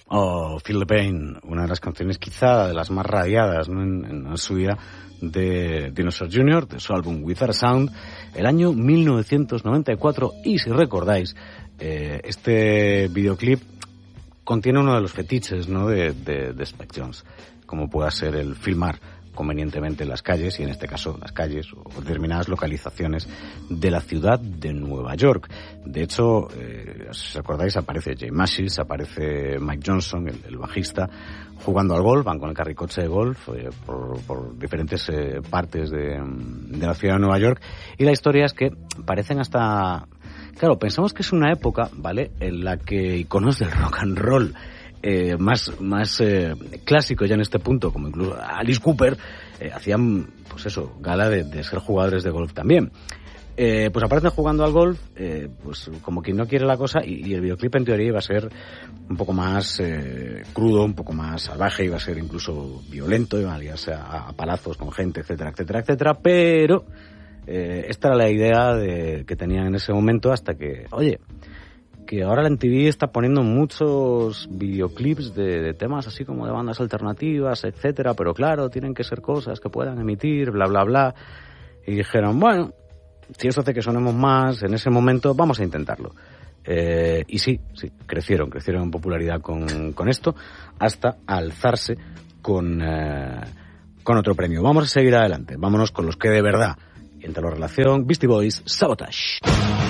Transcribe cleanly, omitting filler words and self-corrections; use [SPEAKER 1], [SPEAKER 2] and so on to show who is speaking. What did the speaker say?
[SPEAKER 1] Oh, Feel the Pain, una de las canciones quizá de las más radiadas, ¿no? en su vida, de Dinosaur Jr., de su álbum Without a Sound, el año 1994, y si recordáis, este videoclip contiene uno de los fetiches, ¿no? de Spike Jonze, como pueda ser el filmar convenientemente las calles, y en este caso las calles o determinadas localizaciones de la ciudad de Nueva York. De hecho, si os acordáis, aparece Jay Mashis, aparece Mike Johnson, el bajista, jugando al golf, van con el carricoche de golf por diferentes partes de la ciudad de Nueva York, y la historia es que parecen hasta... Claro, pensamos que es una época, ¿vale?, en la que iconos del rock and roll más clásico ya en este punto, como incluso Alice Cooper, hacían, pues eso, gala de ser jugadores de golf también. Pues aparecen jugando al golf, pues como quien no quiere la cosa, y el videoclip en teoría iba a ser un poco más crudo, un poco más salvaje, iba a ser incluso violento, iba a liarse a palazos con gente, etcétera, etcétera, etcétera, pero esta era la idea que tenían en ese momento, hasta que, oye, que ahora la MTV está poniendo muchos videoclips de temas así como de bandas alternativas, etcétera, pero claro, tienen que ser cosas que puedan emitir, bla, bla, bla. Y dijeron, bueno, si eso hace que sonemos más en ese momento, vamos a intentarlo. Y sí, crecieron en popularidad con esto, hasta alzarse con otro premio. Vamos a seguir adelante, vámonos con los que de verdad, y entre la relación, Beastie Boys, Sabotage.